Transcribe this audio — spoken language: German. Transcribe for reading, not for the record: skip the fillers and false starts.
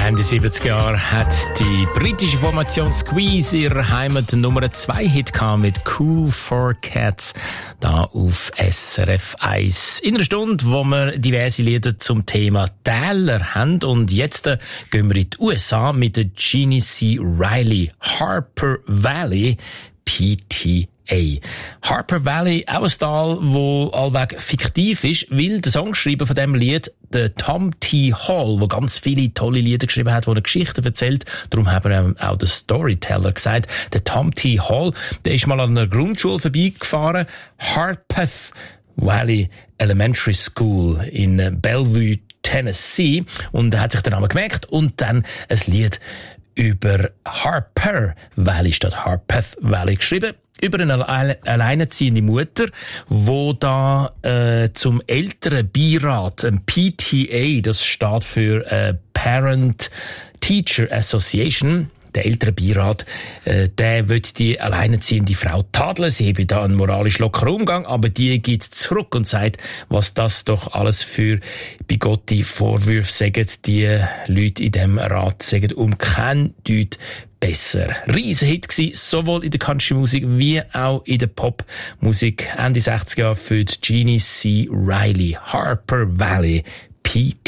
Ende 70er Jahre hat die britische Formation Squeeze ihre Heimat Nummer 2 Hit mit Cool for Cats da auf SRF 1. In einer Stunde, wo wir diverse Lieder zum Thema Täler haben. Und jetzt gehen wir in die USA mit der Jeannie C. Riley, Harper Valley, PTA. Harper Valley, auch ein Tal, wo allweg fiktiv ist, weil der Songschreiber von diesem Lied, der Tom T. Hall, der ganz viele tolle Lieder geschrieben hat, wo er Geschichten erzählt, darum haben wir auch den Storyteller gesagt, der Tom T. Hall, der ist mal an einer Grundschule vorbeigefahren, Harpeth Valley Elementary School in Bellevue, Tennessee, und er hat sich den Namen gemerkt und dann ein Lied über Harper Valley statt Harpeth Valley geschrieben. Über eine alleinerziehende Mutter, wo da zum Elternbeirat, ein PTA, das steht für Parent Teacher Association, der Elternbeirat, der will die alleinerziehende Frau tadeln. Sie habe da einen moralisch lockeren Umgang, aber die geht zurück und sagt, was das doch alles für bigotte Vorwürfe sagen, die Leute in dem Rat sagen, kein Deut besser. Riesenhit gsi, sowohl in der Country-Musik wie auch in der Pop-Musik Ende 60er Jahre für Jeannie C. Riley, Harper Valley, PTA.